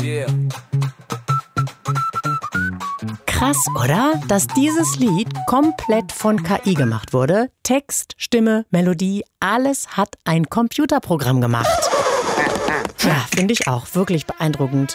Krass, oder? Dass dieses Lied komplett von KI gemacht wurde. Text, Stimme, Melodie, alles hat ein Computerprogramm gemacht. Ja, finde ich auch wirklich beeindruckend.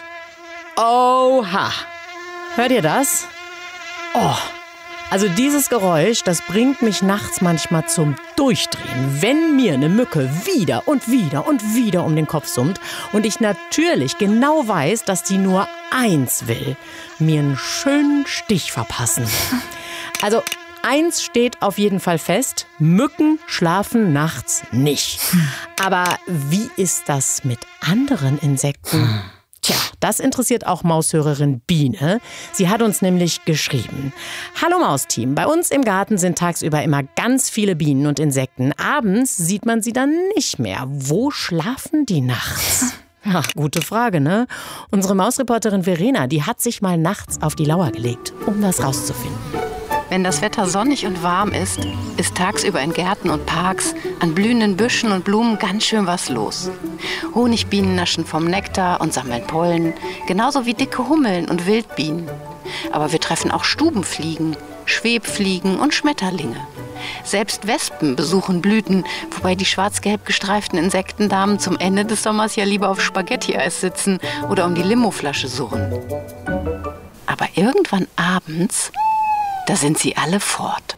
Oha! Hört ihr das? Oh, also dieses Geräusch, das bringt mich nachts manchmal zum Durchdrehen, wenn mir eine Mücke wieder und wieder und wieder um den Kopf summt und ich natürlich genau weiß, dass die nur eins will, mir einen schönen Stich verpassen. Also eins steht auf jeden Fall fest, Mücken schlafen nachts nicht. Aber wie ist das mit anderen Insekten? Tja, das interessiert auch Maushörerin Biene. Sie hat uns nämlich geschrieben: Hallo Mausteam, bei uns im Garten sind tagsüber immer ganz viele Bienen und Insekten. Abends sieht man sie dann nicht mehr. Wo schlafen die nachts? Ach, gute Frage, ne? Unsere Mausreporterin Verena, die hat sich mal nachts auf die Lauer gelegt, um das rauszufinden. Wenn das Wetter sonnig und warm ist, ist tagsüber in Gärten und Parks, an blühenden Büschen und Blumen ganz schön was los. Honigbienen naschen vom Nektar und sammeln Pollen, genauso wie dicke Hummeln und Wildbienen. Aber wir treffen auch Stubenfliegen, Schwebfliegen und Schmetterlinge. Selbst Wespen besuchen Blüten, wobei die schwarz-gelb gestreiften Insektendamen zum Ende des Sommers ja lieber auf Spaghetti-Eis sitzen oder um die Limoflasche surren. Aber irgendwann abends, da sind sie alle fort.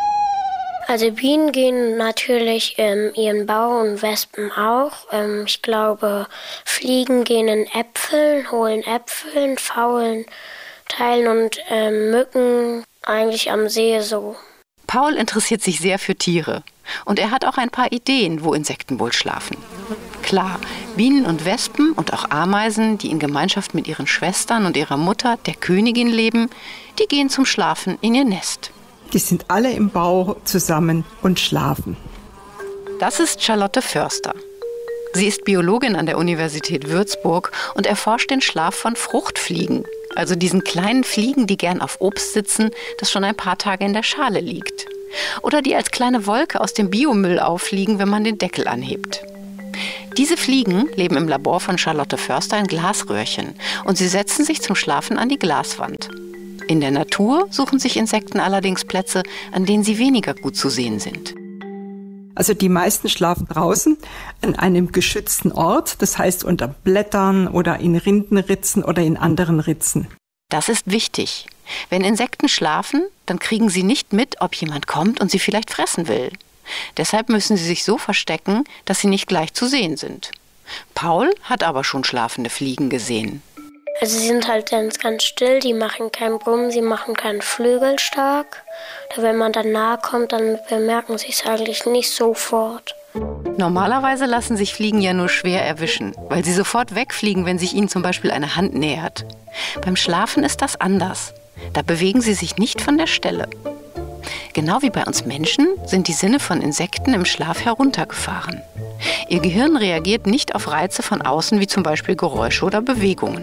Also Bienen gehen natürlich in ihren Bau und Wespen auch. Ich glaube, Fliegen gehen in Äpfeln, holen Äpfeln, faulen, teilen und Mücken eigentlich am See so. Paul interessiert sich sehr für Tiere und er hat auch ein paar Ideen, wo Insekten wohl schlafen. Klar, Bienen und Wespen und auch Ameisen, die in Gemeinschaft mit ihren Schwestern und ihrer Mutter, der Königin, leben, die gehen zum Schlafen in ihr Nest. Die sind alle im Bau zusammen und schlafen. Das ist Charlotte Förster. Sie ist Biologin an der Universität Würzburg und erforscht den Schlaf von Fruchtfliegen, also diesen kleinen Fliegen, die gern auf Obst sitzen, das schon ein paar Tage in der Schale liegt. Oder die als kleine Wolke aus dem Biomüll auffliegen, wenn man den Deckel anhebt. Diese Fliegen leben im Labor von Charlotte Förster in Glasröhrchen und sie setzen sich zum Schlafen an die Glaswand. In der Natur suchen sich Insekten allerdings Plätze, an denen sie weniger gut zu sehen sind. Also die meisten schlafen draußen an einem geschützten Ort, das heißt unter Blättern oder in Rindenritzen oder in anderen Ritzen. Das ist wichtig. Wenn Insekten schlafen, dann kriegen sie nicht mit, ob jemand kommt und sie vielleicht fressen will. Deshalb müssen sie sich so verstecken, dass sie nicht gleich zu sehen sind. Paul hat aber schon schlafende Fliegen gesehen. Also sie sind halt ganz still, die machen keinen Brummen, sie machen keinen Flügel stark. Wenn man dann nahe kommt, dann bemerken sie es eigentlich nicht sofort. Normalerweise lassen sich Fliegen ja nur schwer erwischen, weil sie sofort wegfliegen, wenn sich ihnen zum Beispiel eine Hand nähert. Beim Schlafen ist das anders. Da bewegen sie sich nicht von der Stelle. Genau wie bei uns Menschen sind die Sinne von Insekten im Schlaf heruntergefahren. Ihr Gehirn reagiert nicht auf Reize von außen, wie zum Beispiel Geräusche oder Bewegungen.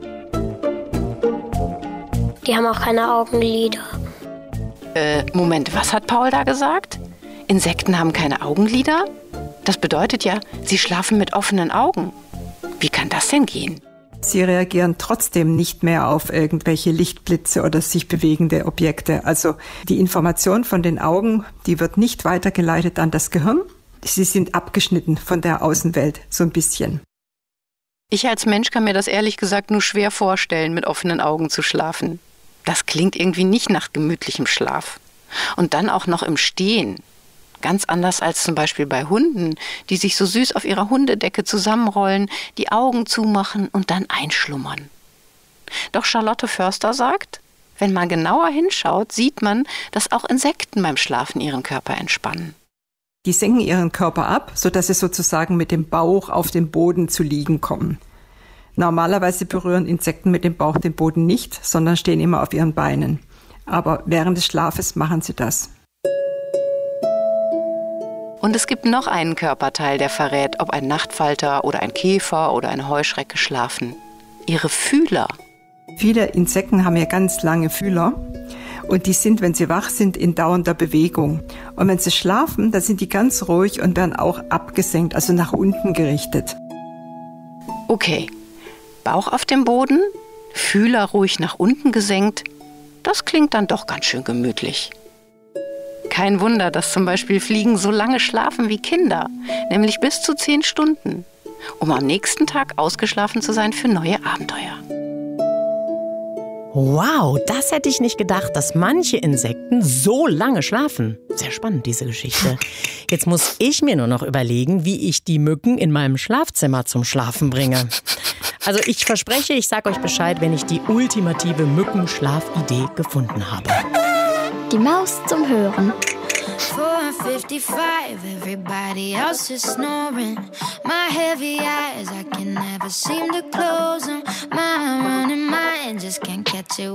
Die haben auch keine Augenlider. Moment, was hat Paul da gesagt? Insekten haben keine Augenlider? Das bedeutet ja, sie schlafen mit offenen Augen. Wie kann das denn gehen? Sie reagieren trotzdem nicht mehr auf irgendwelche Lichtblitze oder sich bewegende Objekte. Also die Information von den Augen, die wird nicht weitergeleitet an das Gehirn. Sie sind abgeschnitten von der Außenwelt, so ein bisschen. Ich als Mensch kann mir das ehrlich gesagt nur schwer vorstellen, mit offenen Augen zu schlafen. Das klingt irgendwie nicht nach gemütlichem Schlaf. Und dann auch noch im Stehen. Ganz anders als zum Beispiel bei Hunden, die sich so süß auf ihrer Hundedecke zusammenrollen, die Augen zumachen und dann einschlummern. Doch Charlotte Förster sagt, wenn man genauer hinschaut, sieht man, dass auch Insekten beim Schlafen ihren Körper entspannen. Die senken ihren Körper ab, sodass sie sozusagen mit dem Bauch auf dem Boden zu liegen kommen. Normalerweise berühren Insekten mit dem Bauch den Boden nicht, sondern stehen immer auf ihren Beinen. Aber während des Schlafes machen sie das. Und es gibt noch einen Körperteil, der verrät, ob ein Nachtfalter oder ein Käfer oder eine Heuschrecke schlafen. Ihre Fühler. Viele Insekten haben ja ganz lange Fühler und die sind, wenn sie wach sind, in dauernder Bewegung. Und wenn sie schlafen, dann sind die ganz ruhig und werden auch abgesenkt, also nach unten gerichtet. Okay, Bauch auf dem Boden, Fühler ruhig nach unten gesenkt. Das klingt dann doch ganz schön gemütlich. Kein Wunder, dass zum Beispiel Fliegen so lange schlafen wie Kinder, nämlich bis zu 10 Stunden, um am nächsten Tag ausgeschlafen zu sein für neue Abenteuer. Wow, das hätte ich nicht gedacht, dass manche Insekten so lange schlafen. Sehr spannend, diese Geschichte. Jetzt muss ich mir nur noch überlegen, wie ich die Mücken in meinem Schlafzimmer zum Schlafen bringe. Also ich verspreche, ich sag euch Bescheid, wenn ich die ultimative Mückenschlafidee gefunden habe. Die Maus zum Hören. 4:55, everybody else is snoring. My heavy eyes, I can never seem to close them. My running mind just can't catch it.